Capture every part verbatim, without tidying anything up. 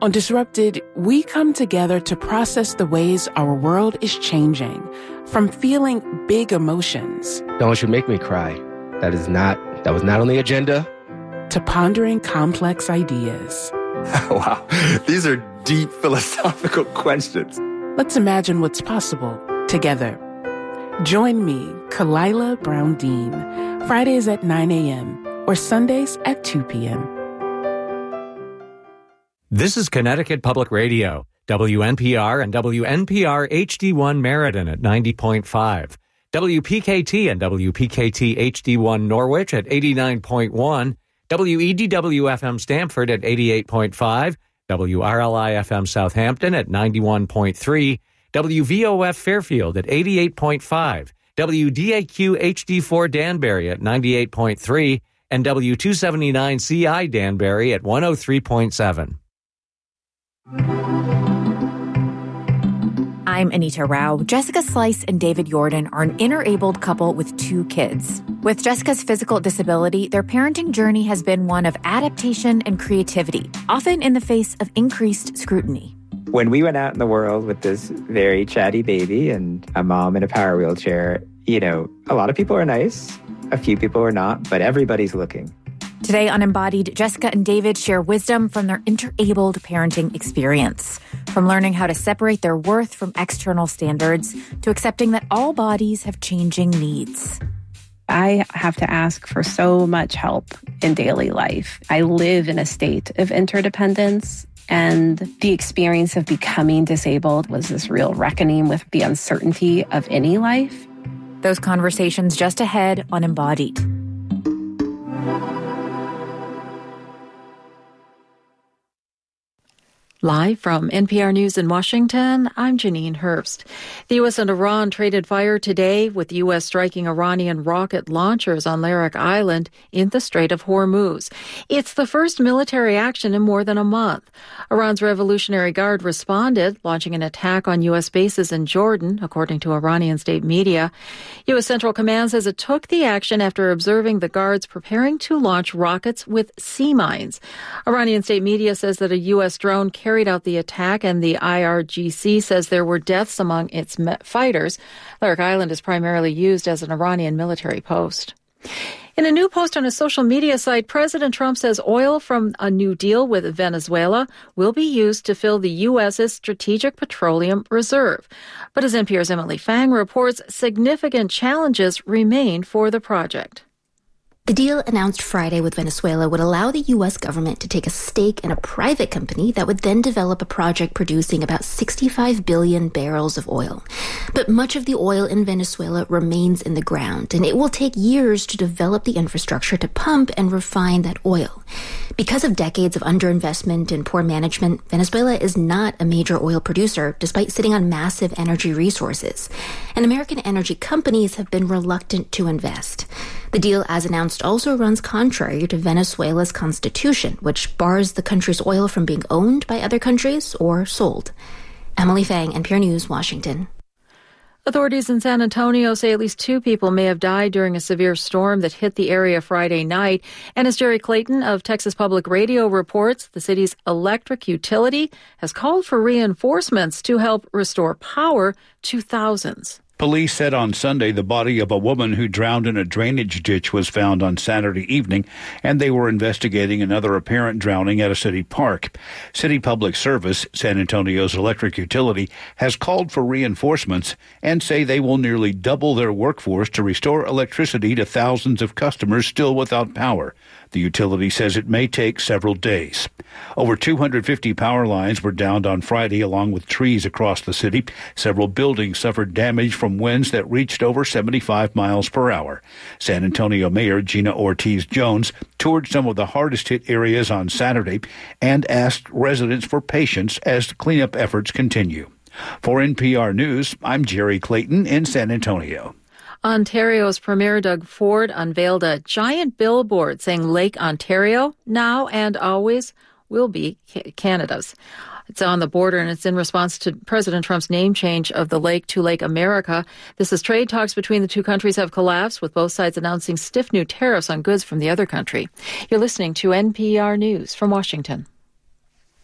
On Disrupted, we come together to process the ways our world is changing, from feeling big emotions. Don't you make me cry. That is not, that was not on the agenda. To pondering complex ideas. Wow, these are deep philosophical questions. Let's imagine what's possible together. Join me, Kalila Brown Dean, Fridays at nine a.m. or Sundays at two p.m. This is Connecticut Public Radio, W N P R and W N P R H D one Meriden at ninety point five, W P K T and W P K T H D one Norwich at eighty-nine point one, W E D W F M Stamford at eighty-eight point five, W R L I F M Southampton at ninety-one point three, W V O F Fairfield at eighty-eight point five, W D A Q H D four Danbury at ninety-eight point three, and W two seventy-nine C I Danbury at one oh three point seven. I'm Anita Rao. Jessica Slice and David Yordan are an inner-abled couple with two kids. With Jessica's physical disability, their parenting journey has been one of adaptation and creativity, often in the face of increased scrutiny. When we went out in the world with this very chatty baby and a mom in a power wheelchair, you know, a lot of people are nice, a few people are not, but everybody's looking. Today on Embodied, Jessica and David share wisdom from their interabled parenting experience. From learning how to separate their worth from external standards to accepting that all bodies have changing needs. I have to ask for so much help in daily life. I live in a state of interdependence, and the experience of becoming disabled was this real reckoning with the uncertainty of any life. Those conversations just ahead on Embodied. Live from N P R News in Washington, I'm Janine Herbst. The U S and Iran traded fire today, with the U S striking Iranian rocket launchers on Larak Island in the Strait of Hormuz. It's the first military action in more than a month. Iran's Revolutionary Guard responded, launching an attack on U S bases in Jordan, according to Iranian state media. U S Central Command says it took the action after observing the guards preparing to launch rockets with sea mines. Iranian state media says that a U S drone carried carried out the attack, and the I R G C says there were deaths among its fighters. Larak Island is primarily used as an Iranian military post. In a new post on his social media site, President Trump says oil from a new deal with Venezuela will be used to fill the U S's Strategic Petroleum Reserve. But as N P R's Emily Fang reports, significant challenges remain for the project. The deal announced Friday with Venezuela would allow the U S government to take a stake in a private company that would then develop a project producing about sixty-five billion barrels of oil. But much of the oil in Venezuela remains in the ground, and it will take years to develop the infrastructure to pump and refine that oil. Because of decades of underinvestment and poor management, Venezuela is not a major oil producer, despite sitting on massive energy resources. And American energy companies have been reluctant to invest. The deal, as announced, also runs contrary to Venezuela's constitution, which bars the country's oil from being owned by other countries or sold. Emily Fang, N P R News, Washington. Authorities in San Antonio say at least two people may have died during a severe storm that hit the area Friday night. And as Jerry Clayton of Texas Public Radio reports, the city's electric utility has called for reinforcements to help restore power to thousands. Police said on Sunday the body of a woman who drowned in a drainage ditch was found on Saturday evening, and they were investigating another apparent drowning at a city park. City Public Service, San Antonio's electric utility, has called for reinforcements and say they will nearly double their workforce to restore electricity to thousands of customers still without power. The utility says it may take several days. Over two hundred fifty power lines were downed on Friday, along with trees across the city. Several buildings suffered damage from winds that reached over seventy-five miles per hour. San Antonio Mayor Gina Ortiz-Jones toured some of the hardest-hit areas on Saturday and asked residents for patience as cleanup efforts continue. For N P R News, I'm Jerry Clayton in San Antonio. Ontario's Premier Doug Ford unveiled a giant billboard saying Lake Ontario, now and always, will be Canada's. It's on the border, and it's in response to President Trump's name change of the lake to Lake America. This is trade talks between the two countries have collapsed, with both sides announcing stiff new tariffs on goods from the other country. You're listening to N P R News from Washington.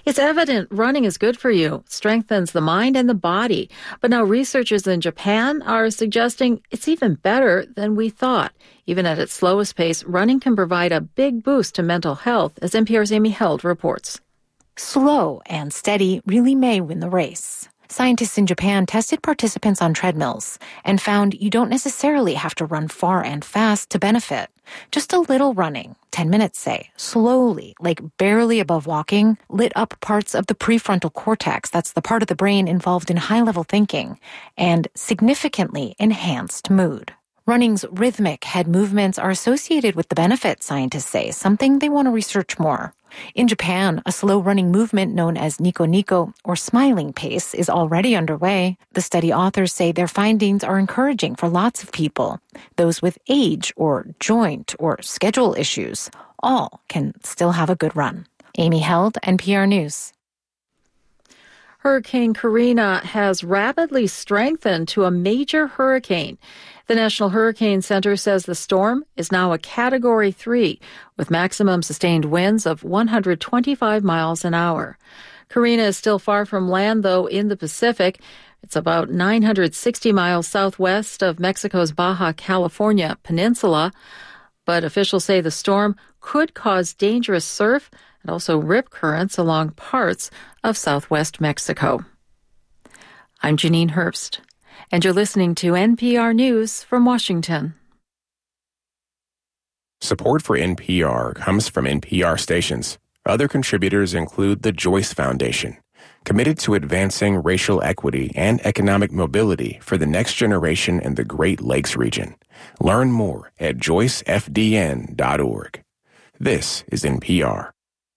It's evident running is good for you, strengthens the mind and the body. But now researchers in Japan are suggesting it's even better than we thought. Even at its slowest pace, running can provide a big boost to mental health, as N P R's Amy Held reports. Slow and steady really may win the race. Scientists in Japan tested participants on treadmills and found you don't necessarily have to run far and fast to benefit. Just a little running, ten minutes say, slowly, like barely above walking, lit up parts of the prefrontal cortex, that's the part of the brain involved in high-level thinking, and significantly enhanced mood. Running's rhythmic head movements are associated with the benefit, scientists say, something they want to research more. In Japan, a slow running movement known as Nico Nico, or smiling pace, is already underway. The study authors say their findings are encouraging for lots of people. Those with age or joint or schedule issues, all can still have a good run. Amy Held, N P R News. Hurricane Karina has rapidly strengthened to a major hurricane. The National Hurricane Center says the storm is now a Category three, with maximum sustained winds of one hundred twenty-five miles an hour. Karina is still far from land, though, in the Pacific. It's about nine hundred sixty miles southwest of Mexico's Baja California peninsula. But officials say the storm could cause dangerous surf and also rip currents along parts of southwest Mexico. I'm Janine Herbst, and you're listening to N P R News from Washington. Support for N P R comes from N P R stations. Other contributors include the Joyce Foundation, committed to advancing racial equity and economic mobility for the next generation in the Great Lakes region. Learn more at joyce f d n dot org. This is N P R.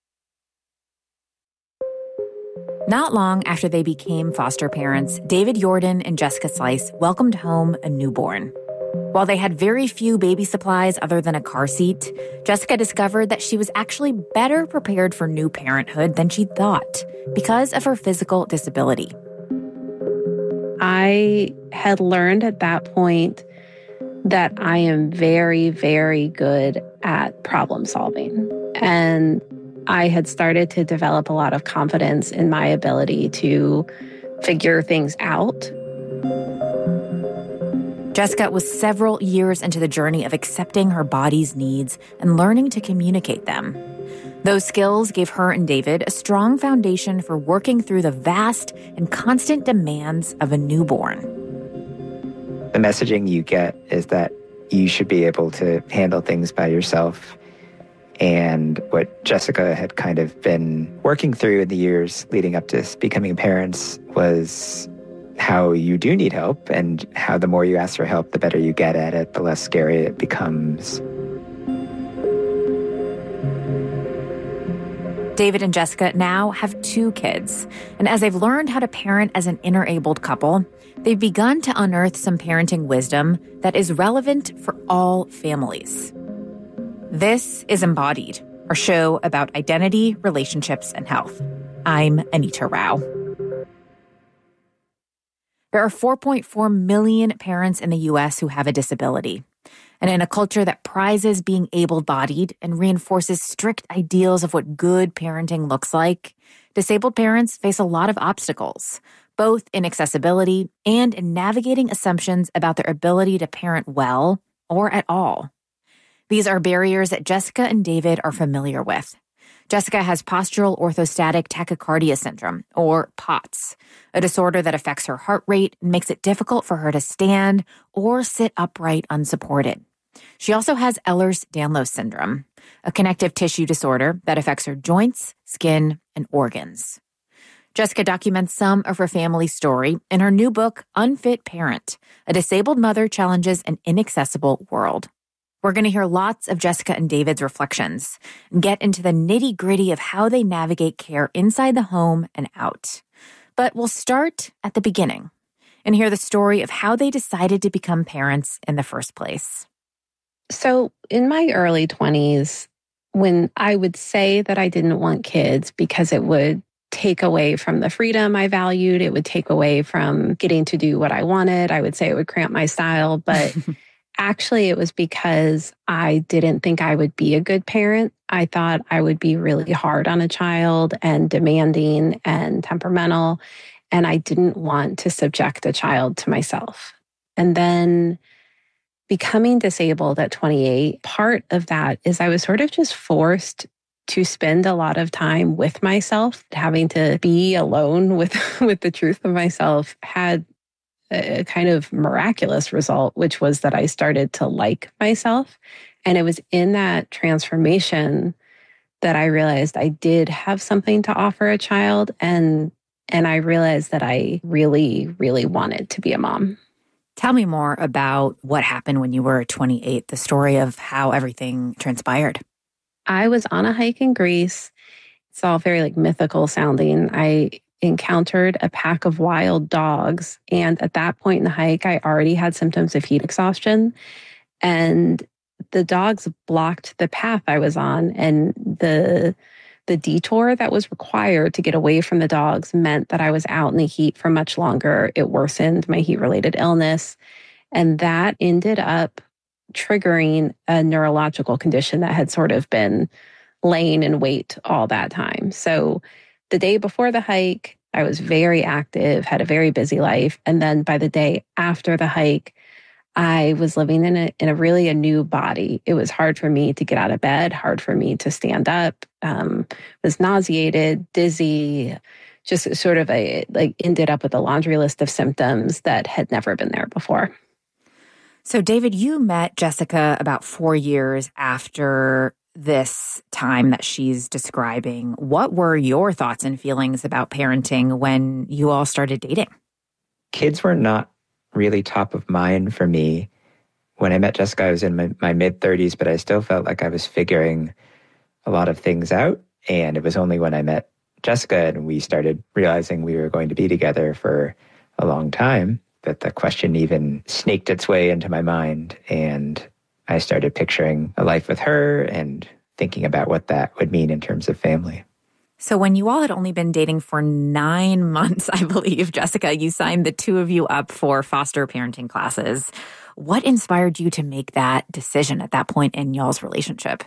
Not long after they became foster parents, David Yordan and Jessica Slice welcomed home a newborn. While they had very few baby supplies other than a car seat, Jessica discovered that she was actually better prepared for new parenthood than she'd thought because of her physical disability. I had learned at that point that I am very, very good at problem solving. And I had started to develop a lot of confidence in my ability to figure things out. Jessica was several years into the journey of accepting her body's needs and learning to communicate them. Those skills gave her and David a strong foundation for working through the vast and constant demands of a newborn. The messaging you get is that you should be able to handle things by yourself. And what Jessica had kind of been working through in the years leading up to becoming parents was how you do need help, and how the more you ask for help, the better you get at it, the less scary it becomes. David and Jessica now have two kids, and as they've learned how to parent as an inner-abled couple, they've begun to unearth some parenting wisdom that is relevant for all families. This is Embodied, our show about identity, relationships, and health. I'm Anita Rao. There are four point four million parents in the U S who have a disability. And in a culture that prizes being able-bodied and reinforces strict ideals of what good parenting looks like, disabled parents face a lot of obstacles, both in accessibility and in navigating assumptions about their ability to parent well or at all. These are barriers that Jessica and David are familiar with. Jessica has postural orthostatic tachycardia syndrome, or POTS, a disorder that affects her heart rate and makes it difficult for her to stand or sit upright unsupported. She also has Ehlers-Danlos syndrome, a connective tissue disorder that affects her joints, skin, and organs. Jessica documents some of her family's story in her new book, Unfit Parent: A Disabled Mother Challenges an Inaccessible World. We're going to hear lots of Jessica and David's reflections and get into the nitty-gritty of how they navigate care inside the home and out. But we'll start at the beginning and hear the story of how they decided to become parents in the first place. So in my early twenties, when I would say that I didn't want kids because it would take away from the freedom I valued, it would take away from getting to do what I wanted, I would say it would cramp my style, but actually, it was because I didn't think I would be a good parent. I thought I would be really hard on a child and demanding and temperamental, and I didn't want to subject a child to myself. And then becoming disabled at twenty-eight, part of that is I was sort of just forced to spend a lot of time with myself. Having to be alone with, with the truth of myself had a kind of miraculous result, which was that I started to like myself. And it was in that transformation that I realized I did have something to offer a child. And, and I realized that I really, really wanted to be a mom. Tell me more about what happened when you were twenty-eight, the story of how everything transpired. I was on a hike in Greece. It's all very like mythical sounding. I encountered a pack of wild dogs. And at that point in the hike, I already had symptoms of heat exhaustion. And the dogs blocked the path I was on. And the the detour that was required to get away from the dogs meant that I was out in the heat for much longer. It worsened my heat-related illness. And that ended up triggering a neurological condition that had sort of been laying in wait all that time. So the day before the hike, I was very active, had a very busy life. And then by the day after the hike, I was living in a, in a really a new body. It was hard for me to get out of bed, hard for me to stand up, um, was nauseated, dizzy, just sort of a, like ended up with a laundry list of symptoms that had never been there before. So, David, you met Jessica about four years after this time that she's describing. What were your thoughts and feelings about parenting when you all started dating? Kids were not really top of mind for me. When I met Jessica, I was in my, my mid-thirties, but I still felt like I was figuring a lot of things out. And it was only when I met Jessica and we started realizing we were going to be together for a long time that the question even snaked its way into my mind. And I started picturing a life with her and thinking about what that would mean in terms of family. So when you all had only been dating for nine months, I believe, Jessica, you signed the two of you up for foster parenting classes. What inspired you to make that decision at that point in y'all's relationship?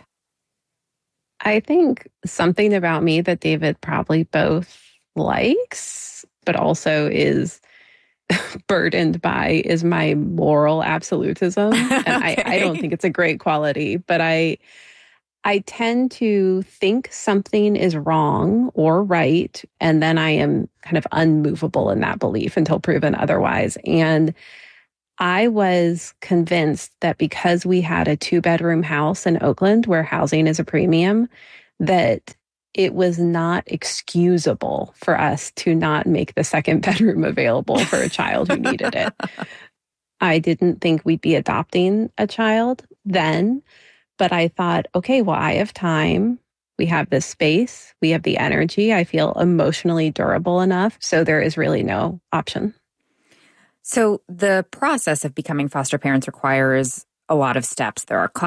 I think something about me that David probably both likes, but also is burdened by is my moral absolutism. And okay. I, I don't think it's a great quality, but I I tend to think something is wrong or right, and then I am kind of unmovable in that belief until proven otherwise. And I was convinced that because we had a two-bedroom house in Oakland where housing is a premium, that it was not excusable for us to not make the second bedroom available for a child who needed it. I didn't think we'd be adopting a child then, but I thought, okay, well, I have time. We have this space. We have the energy. I feel emotionally durable enough. So there is really no option. So the process of becoming foster parents requires a lot of steps. There are